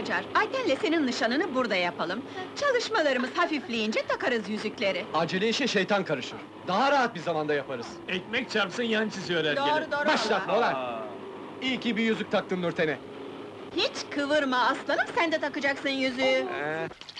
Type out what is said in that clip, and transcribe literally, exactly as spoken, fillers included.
Hacer, Ayten'le senin nişanını burada yapalım. Çalışmalarımız hafifleyince takarız yüzükleri. Acele işe şeytan karışır. Daha rahat bir zamanda yaparız. Ekmek çarpsın yan çiziyor her Doğru doğru. Başlatma ulan! İyi ki bir yüzük taktın Nurten'e. Hiç kıvırma aslanım, sen de takacaksın yüzüğü. Ee,